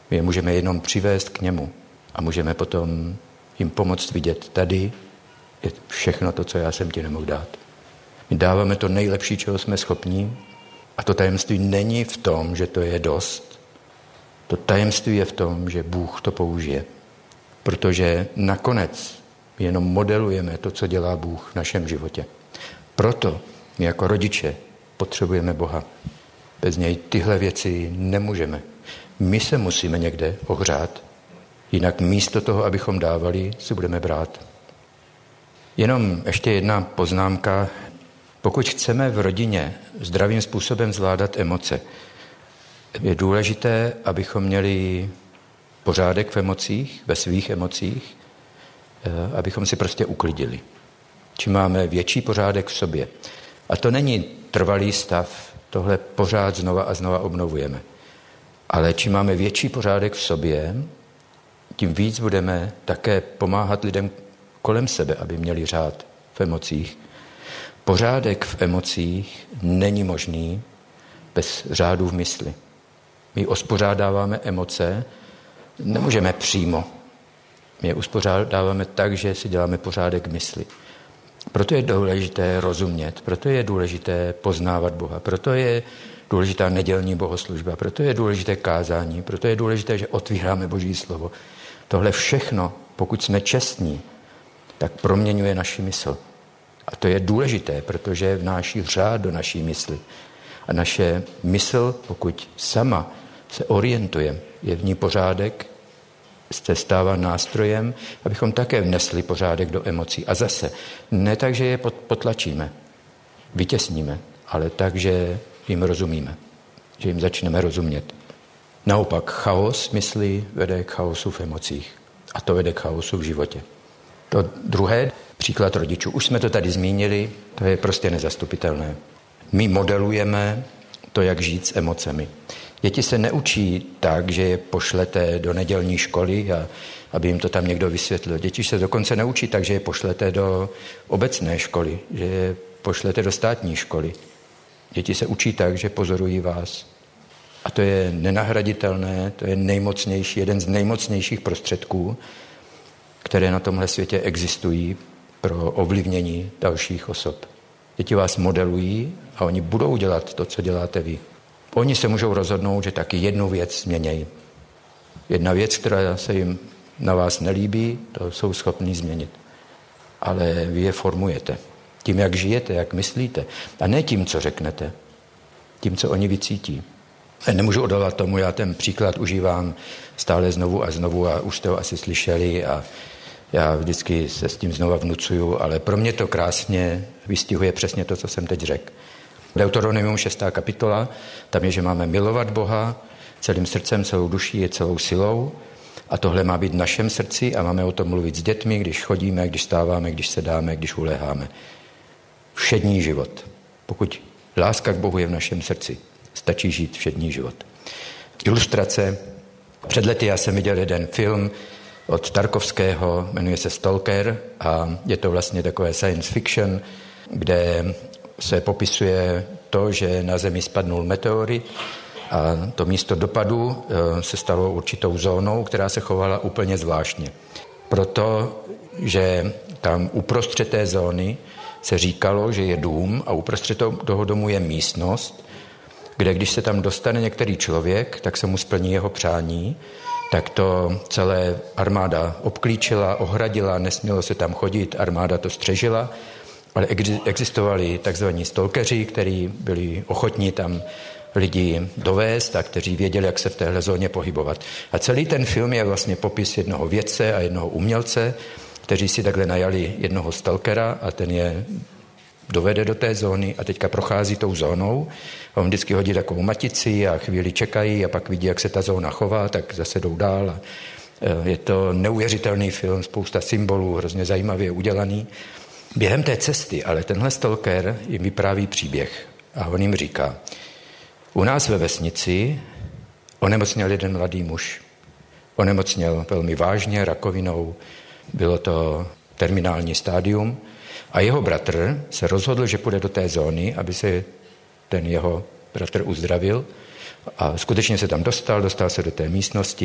My je můžeme jenom přivést k němu a můžeme potom jim pomoct vidět, tady je všechno to, co já jsem ti nemohl dát. My dáváme to nejlepší, čeho jsme schopní, a to tajemství není v tom, že to je dost. To tajemství je v tom, že Bůh to použije. Protože nakonec jenom modelujeme to, co dělá Bůh v našem životě. Proto my jako rodiče potřebujeme Boha. Bez něj tyhle věci nemůžeme. My se musíme někde ohřát, jinak místo toho, abychom dávali, si budeme brát. Jenom ještě jedna poznámka. Pokud chceme v rodině zdravým způsobem zvládat emoce, je důležité, abychom měli pořádek v emocích, ve svých emocích, abychom si prostě uklidili. Čím máme větší pořádek v sobě. A to není trvalý stav, tohle pořád znova a znova obnovujeme. Ale čím máme větší pořádek v sobě, tím víc budeme také pomáhat lidem kolem sebe, aby měli řád v emocích. Pořádek v emocích není možný bez řádu v mysli. My uspořádáváme emoce, nemůžeme přímo. My je uspořádáváme tak, že si děláme pořádek v mysli. Proto je důležité rozumět, proto je důležité poznávat Boha, proto je důležitá nedělní bohoslužba, proto je důležité kázání, proto je důležité, že otvíráme Boží slovo. Tohle všechno, pokud jsme čestní, tak proměňuje naši mysl. A to je důležité, protože vnáší řád do naší mysli. A naše mysl, pokud sama se orientuje, je v ní pořádek, se stává nástrojem, abychom také vnesli pořádek do emocí. A zase, ne tak, že je potlačíme, vytěsníme, ale tak, že jim rozumíme, že jim začneme rozumět. Naopak, chaos mysli vede k chaosu v emocích a to vede k chaosu v životě. To druhé, příklad rodičů. Už jsme to tady zmínili, to je prostě nezastupitelné. My modelujeme to, jak žít s emocemi. Děti se neučí tak, že je pošlete do nedělní školy, a aby jim to tam někdo vysvětlil. Děti se dokonce neučí tak, že je pošlete do obecné školy, že je pošlete do státní školy. Děti se učí tak, že pozorují vás. A to je nenahraditelné, to je nejmocnější, jeden z nejmocnějších prostředků, které na tomhle světě existují pro ovlivnění dalších osob. Děti vás modelují a oni budou dělat to, co děláte vy. Oni se můžou rozhodnout, že taky jednu věc změnějí. Jedna věc, která se jim na vás nelíbí, to jsou schopní změnit. Ale vy je formujete. Tím, jak žijete, jak myslíte. A ne tím, co řeknete. Tím, co oni vycítí. Nemůžu odolat tomu, já ten příklad užívám stále znovu a znovu a už jste ho asi slyšeli a já vždycky se s tím znova vnucuju, ale pro mě to krásně vystihuje přesně to, co jsem teď řekl. Deuteronomium 6. kapitola, tam je, že máme milovat Boha celým srdcem, celou duší a celou silou a tohle má být v našem srdci a máme o tom mluvit s dětmi, když chodíme, když stáváme, když sedáme, když uléháme. Všední život. Pokud láska k Bohu je v našem srdci, stačí žít všední život. Ilustrace. Před lety já jsem viděl jeden film od Tarkovského, jmenuje se Stalker a je to vlastně takové science fiction, kde se popisuje to, že na Zemi spadnul meteorit a to místo dopadu se stalo určitou zónou, která se chovala úplně zvláštně. Protože tam uprostřed té zóny se říkalo, že je dům a uprostřed toho domu je místnost, kde když se tam dostane některý člověk, tak se mu splní jeho přání, tak to celé armáda obklíčila, ohradila, nesmělo se tam chodit, armáda to střežila, ale existovali takzvaní stalkeři, kteří byli ochotní tam lidi dovést a kteří věděli, jak se v téhle zóně pohybovat. A celý ten film je vlastně popis jednoho vědce a jednoho umělce, kteří si takhle najali jednoho stalkera a ten je dovede do té zóny a teďka prochází tou zónou. A on vždycky hodí takovou matici a chvíli čekají a pak vidí, jak se ta zóna chová, tak zase jdou dál. A je to neuvěřitelný film, spousta symbolů, hrozně zajímavě udělaný. Během té cesty, ale tenhle stalker jim vypráví příběh a on jim říká, u nás ve vesnici onemocněl jeden mladý muž. Onemocněl velmi vážně rakovinou, bylo to terminální stádium a jeho bratr se rozhodl, že půjde do té zóny, aby se ten jeho bratr uzdravil a skutečně se tam dostal se do té místnosti